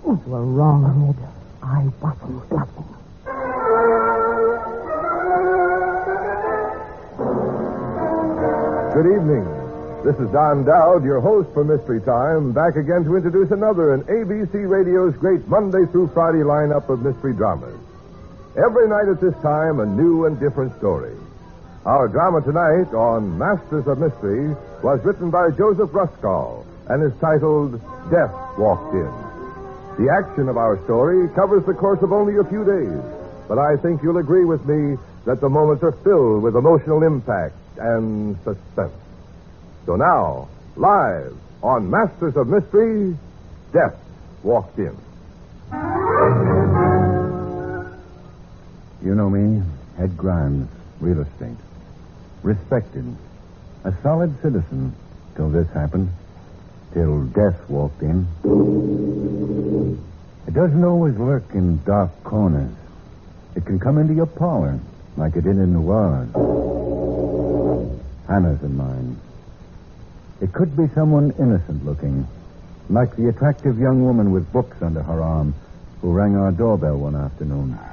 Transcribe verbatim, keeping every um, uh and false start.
You are wrong, Red. I wasn't bluffing. Good evening. This is Don Dowd, your host for Mystery Time, back again to introduce another in A B C Radio's great Monday through Friday lineup of mystery dramas. Every night at this time, a new and different story. Our drama tonight on Masters of Mystery was written by Joseph Ruskall and is titled Death Walked In. The action of our story covers the course of only a few days, but I think you'll agree with me that the moments are filled with emotional impact and suspense. So now, live on Masters of Mystery, Death Walked In. You know me, Ed Grimes, real estate. Respected. A solid citizen till this happened. Till death walked in. It doesn't always lurk in dark corners. It can come into your parlor, like it did in New Orleans. Hannah's in mine. It could be someone innocent looking, like the attractive young woman with books under her arm who rang our doorbell one afternoon.